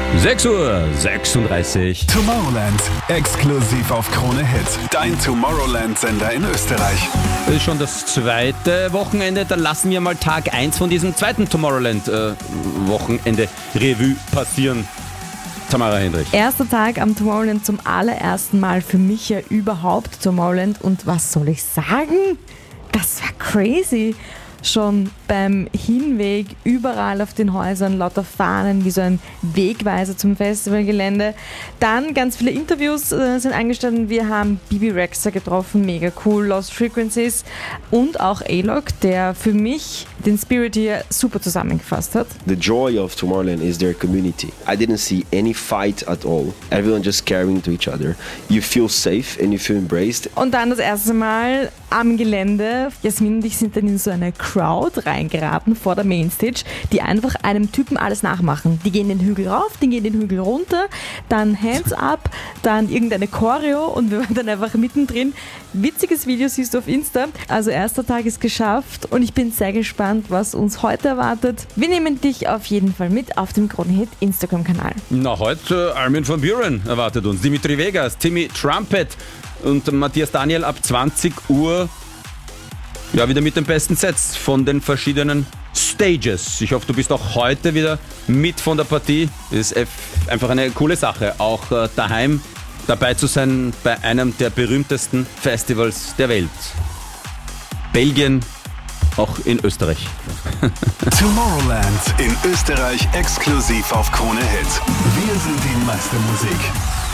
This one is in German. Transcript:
6:36 Uhr. Tomorrowland, exklusiv auf Krone Hit. Dein Tomorrowland-Sender in Österreich. Das ist schon das zweite Wochenende. Dann lassen wir mal Tag 1 von diesem zweiten Tomorrowland-Wochenende Revue passieren. Tamara Hendrich. Erster Tag am Tomorrowland, zum allerersten Mal für mich ja überhaupt Tomorrowland. Und was soll ich sagen? Das war crazy. Schon beim Hinweg überall auf den Häusern lauter Fahnen, wie so ein Wegweiser zum Festivalgelände. Dann ganz viele Interviews sind eingestanden. Wir haben Bibi Rexha getroffen, mega cool, Lost Frequencies und auch A-Log, der für mich den Spirit hier super zusammengefasst hat. The joy of Tomorrowland is their community. I didn't see any fight at all. Everyone just caring to each other. You feel safe and you feel embraced. Und dann das erste Mal am Gelände. Jasmin und ich sind dann in so eine Crowd reingeraten vor der Mainstage, die einfach einem Typen alles nachmachen. Die gehen den Hügel rauf, die gehen den Hügel runter, dann Hands up, dann irgendeine Choreo und wir waren dann einfach mittendrin. Witziges Video siehst du auf Insta. Also erster Tag ist geschafft und ich bin sehr gespannt, was uns heute erwartet. Wir nehmen dich auf jeden Fall mit auf dem Krone Hit Instagram-Kanal. Na, heute Armin van Buuren erwartet uns. Dimitri Vegas, Timmy Trumpet und Matthias Daniel ab 20 Uhr. Ja, wieder mit den besten Sets von den verschiedenen Stages. Ich hoffe, du bist auch heute wieder mit von der Partie. Das ist einfach eine coole Sache, auch daheim dabei zu sein bei einem der berühmtesten Festivals der Welt. Belgien, auch in Österreich. Tomorrowland in Österreich exklusiv auf Krone Hit. Wir sind die Meistermusik.